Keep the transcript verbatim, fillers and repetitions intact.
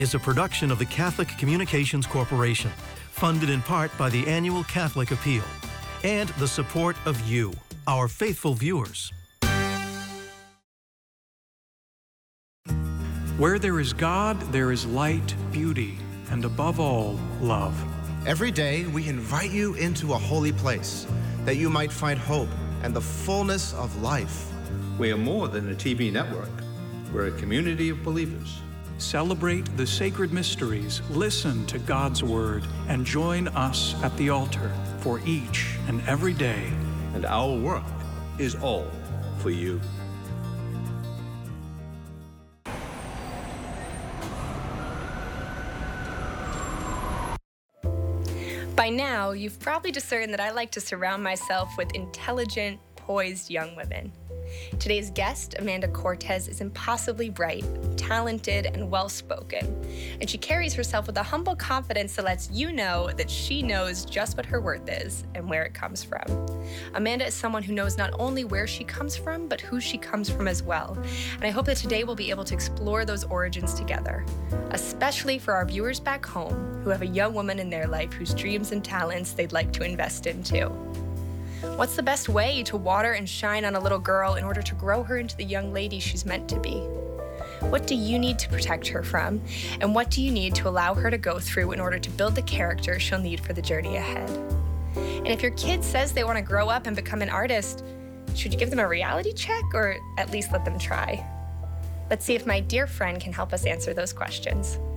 is a production of the Catholic Communications Corporation, funded in part by the annual Catholic Appeal, and the support of you, our faithful viewers. Where there is God, there is light, beauty, and above all, love. Every day, we invite you into a holy place, that you might find hope and the fullness of life. We are more than a T V network. We're a community of believers. Celebrate the sacred mysteries, listen to God's word, and join us at the altar for each and every day. And our work is all for you. By now, you've probably discerned that I like to surround myself with intelligent, poised young women. Today's guest, Amanda Cortez, is impossibly bright, talented, and well-spoken, and she carries herself with a humble confidence that lets you know that she knows just what her worth is and where it comes from. Amanda is someone who knows not only where she comes from, but who she comes from as well, and I hope that today we'll be able to explore those origins together, especially for our viewers back home who have a young woman in their life whose dreams and talents they'd like to invest in too. What's the best way to water and shine on a little girl in order to grow her into the young lady she's meant to be? What do you need to protect her from? And what do you need to allow her to go through in order to build the character she'll need for the journey ahead? And if your kid says they want to grow up and become an artist, should you give them a reality check or at least let them try? Let's see if my dear friend can help us answer those questions.